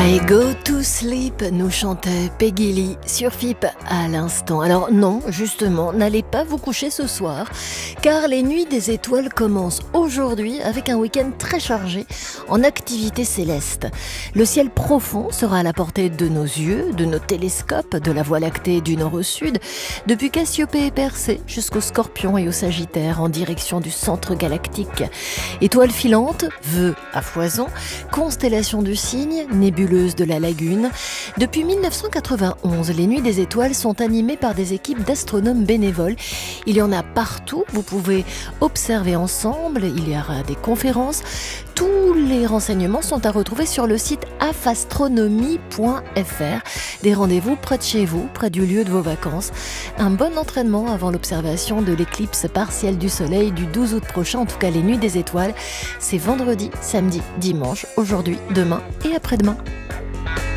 I go to sleep, nous chantait Peggy Lee sur FIP à l'instant. Alors non, justement, n'allez pas vous coucher ce soir, car les nuits des étoiles commencent aujourd'hui avec un week-end très chargé en activités célestes. Le ciel profond sera à la portée de nos yeux, de nos télescopes, de la Voie lactée du nord au sud, depuis Cassiopée et Persée jusqu'au Scorpion et au Sagittaire en direction du centre galactique. Étoiles filantes, vœux à foison, constellation du Cygne, nébuleuse de la Lagune. Depuis 1991, les Nuits des étoiles sont animées par des équipes d'astronomes bénévoles. Il y en a partout, vous pouvez observer ensemble, il y aura des conférences. Tous les renseignements sont à retrouver sur le site afastronomie.fr. Des rendez-vous près de chez vous, près du lieu de vos vacances. Un bon entraînement avant l'observation de l'éclipse partielle du soleil du 12 août prochain. En tout cas, les Nuits des étoiles, c'est vendredi, samedi, dimanche, aujourd'hui, demain et après-demain.